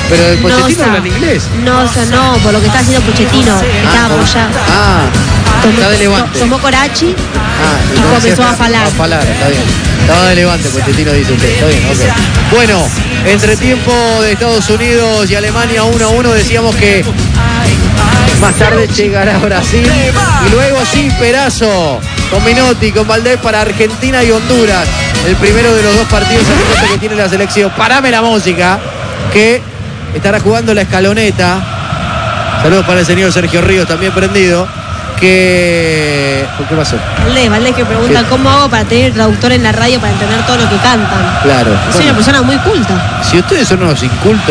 Pero el Pochettino habla en inglés. No, por lo que está haciendo Pochettino. Estaba apoyado. Está de Levante. Tomó Corachi y comenzó a falar. Está bien. Estaba de Levante, Pochettino dice usted. Está bien, ok. Bueno, entretiempo de Estados Unidos y Alemania 1-1. Decíamos que más tarde llegará Brasil. Y luego sí, Perazo con Minotti, con Valdés para Argentina y Honduras. El primero de los dos partidos que tiene la selección. Parame la música, que estará jugando la escaloneta. Saludos para el señor Sergio Ríos, también prendido. ¿Qué pasó? Valdés que pregunta cómo hago para tener traductor en la radio para entender todo lo que cantan. Claro. Soy una persona muy culta. Si ustedes son unos incultos.